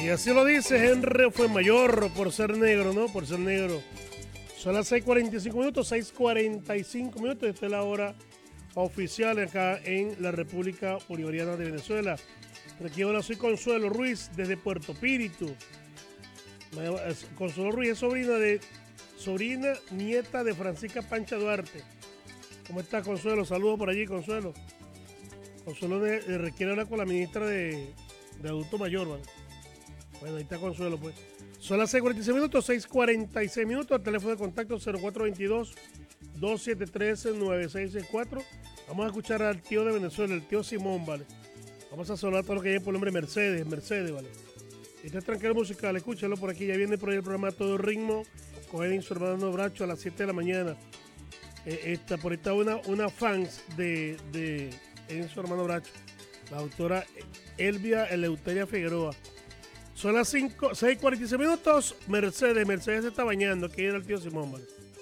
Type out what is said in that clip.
Y así lo dice Henry Fuenmayor por ser negro, ¿no? Por ser negro. Son las 6:45 minutos, 6:45 minutos. Esta es la hora oficial acá en la República Bolivariana de Venezuela. Aquí ahora soy Consuelo Ruiz desde Puerto Píritu. Consuelo Ruiz es sobrina nieta de Francisca Pancha Duarte. ¿Cómo está, Consuelo? Saludos por allí, Consuelo. Consuelo requiere hablar con la ministra de Adulto Mayor, ¿vale? Bueno, ahí está Consuelo, pues. Son las 6:46 minutos, 6:46 minutos. El teléfono de contacto 0422-273-9664. Vamos a escuchar al tío de Venezuela, el tío Simón, ¿vale? Vamos a saludar a todo lo que hay por el nombre Mercedes, ¿vale? Este es Tranquero Musical, escúchalo por aquí. Ya viene por ahí el programa Todo Ritmo con Edwin, su hermano Bracho, a las 7 de la mañana. Por ahí está una fans de Edwin, su hermano Bracho, la doctora Elvia Eleuteria Figueroa. Son las 6:46 minutos. Mercedes se está bañando. Aquí era el tío Simón, ¿vale?